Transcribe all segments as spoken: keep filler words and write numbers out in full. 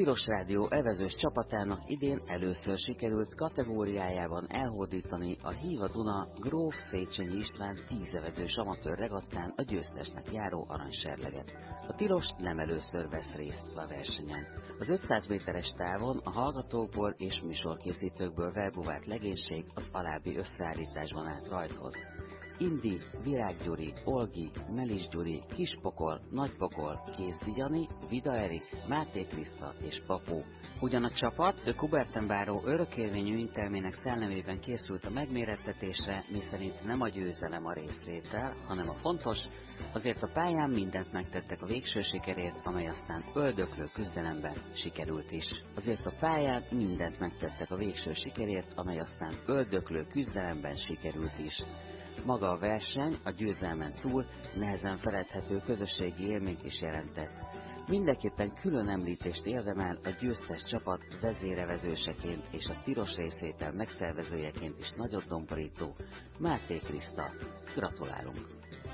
Tilos Rádió evezős csapatának idén először sikerült kategóriájában elhódítani a Hív a Duna Gróf Széchenyi István tízevezős amatőr regattán a győztesnek járó aranyserleget. A Tilos nem először vesz részt a versenyen. Az ötszáz méteres távon a hallgatókból és műsorkészítőkből felbúvált legénység az alábbi összeállításban állt rajthoz. Indi, Virág Gyuri, Olgi, Melis Gyuri, Kispokol, Nagypokol, Kézdi Jani, Vida Erik, Máté Kriszta és Papó. Ugyan a csapat Kubertenbáró örökérvényű intelmének szellemében készült a megmérettetésre, miszerint nem a győzelem a részvétel, hanem a fontos, azért a pályán mindent megtettek a végső sikerért, amely aztán öldöklő küzdelemben sikerült is. Azért a pályán mindent megtettek a végső sikerért, amely aztán öldöklő küzdelemben sikerült is. Maga a verseny a győzelmen túl nehezen feledhető közösségi élményt is jelentett. Mindenképpen külön említést érdemel a győztes csapat vezérevezőseként és a tilos részvétel megszervezőjeként is nagyot domborító Máté Kriszta. Gratulálunk!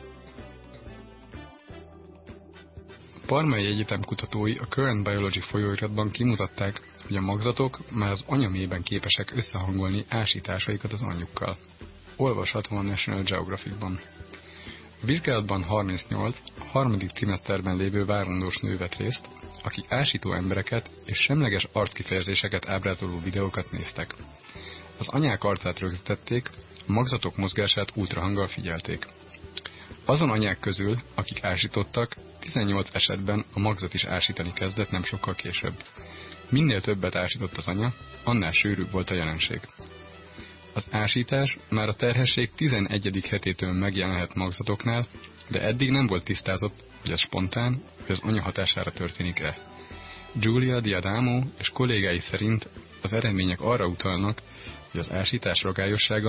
A Parmai Egyetem kutatói a Current Biology folyóiratban kimutatták, hogy a magzatok már az anyaméhben képesek összehangolni ásításaikat az anyjukkal. Olvasható a National Geographicban. A vizsgálatban harmincnyolc harmadik trimeszterben lévő várandós nő vett részt, akik ásító embereket és semleges arckifejezéseket ábrázoló videókat néztek. Az anyák arcát rögzítették, a magzatok mozgását ultrahanggal figyelték. Azon anyák közül, akik ásítottak, tizennyolc esetben a magzat is ásítani kezdett nem sokkal később. Minél többet ásított az anya, annál sűrűbb volt a jelenség. Az ásítás már a terhesség tizenegyedik hetétől megjelenhet magzatoknál, de eddig nem volt tisztázott, hogy ez spontán, hogy az anya hatására történik-e. Giulia D'Adamo és kollégái szerint az eredmények arra utalnak, hogy az ásítás ragályossága